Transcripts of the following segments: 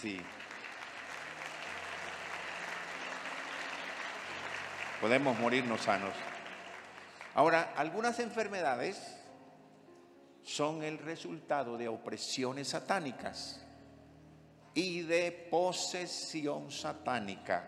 Sí. Podemos morirnos sanos. Ahora, algunas enfermedades son el resultado de opresiones satánicas y de posesión satánica.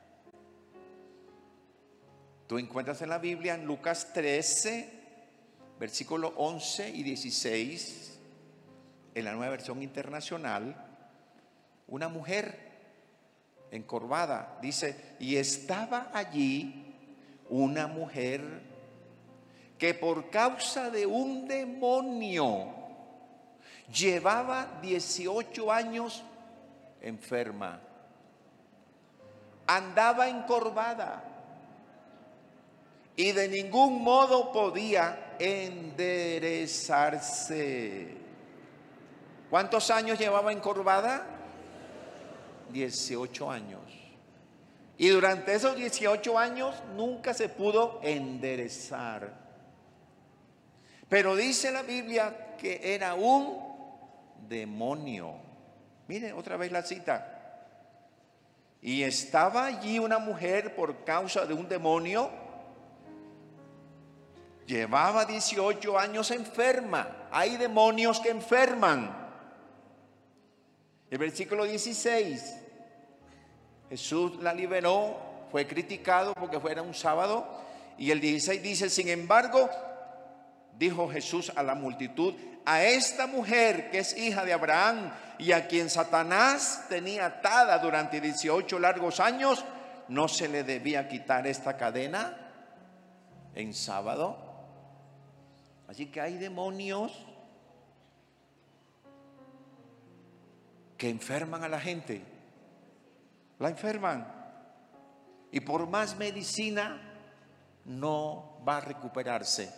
Tú encuentras en la Biblia, en Lucas 13, versículos 11 y 16, en la Nueva Versión Internacional, una mujer encorvada, dice, y estaba allí una mujer que por causa de un demonio llevaba 18 años enferma, andaba encorvada y de ningún modo podía enderezarse. ¿Cuántos años llevaba encorvada? 18 años. Y durante esos 18 años nunca se pudo enderezar. Pero dice la Biblia que era un demonio. Mire otra vez la cita. Y estaba allí una mujer por causa de un demonio. Llevaba 18 años enferma. Hay demonios que enferman. El versículo 16. Jesús la liberó, fue criticado porque fuera un sábado. Y el 16 dice, sin embargo, dijo Jesús a la multitud, a esta mujer que es hija de Abraham y a quien Satanás tenía atada durante 18 largos años, ¿no se le debía quitar esta cadena en sábado? Así que hay demonios que enferman a la gente. La enferman. Y por más medicina no va a recuperarse.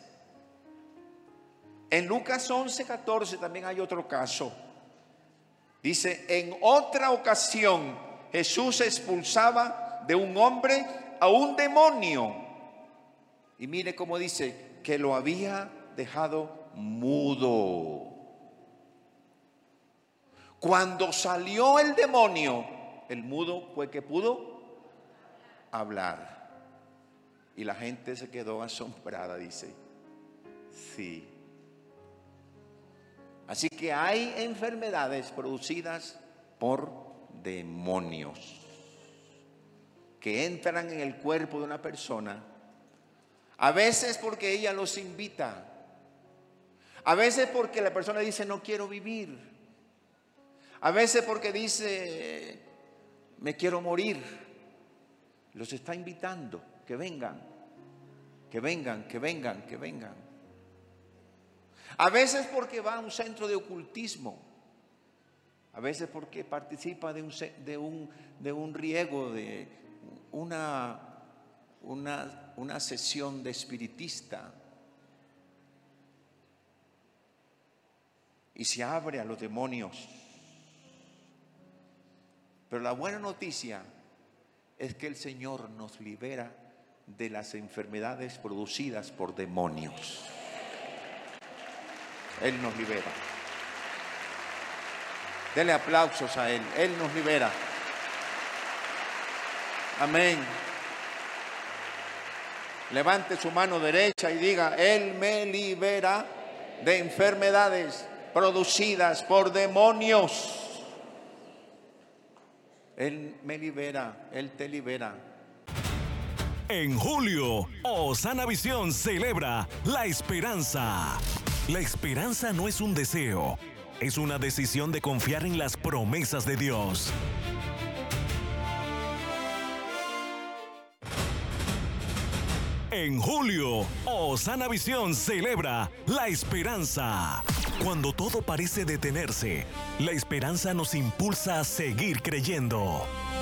En Lucas 11:14 también hay otro caso. Dice, en otra ocasión Jesús expulsaba de un hombre a un demonio. Y mire cómo dice, que lo había dejado mudo. Cuando salió el demonio, el mudo fue que pudo hablar. Y la gente se quedó asombrada, dice. Sí. Así que hay enfermedades producidas por demonios que entran en el cuerpo de una persona. A veces porque ella los invita. A veces porque la persona dice no quiero vivir. A veces porque dice me quiero morir. Los está invitando que vengan, que vengan, que vengan, que vengan. A veces porque va a un centro de ocultismo. A veces porque participa de un riego, de una sesión de espiritista. Y se abre a los demonios. Pero la buena noticia es que el Señor nos libera de las enfermedades producidas por demonios. Él nos libera. Dele aplausos a Él. Él nos libera. Amén. Levante su mano derecha y diga, Él me libera de enfermedades producidas por demonios. Él me libera, Él te libera. En julio, Osana Visión celebra la esperanza. La esperanza no es un deseo, es una decisión de confiar en las promesas de Dios. En julio, Osana Visión celebra la esperanza. Cuando todo parece detenerse, la esperanza nos impulsa a seguir creyendo.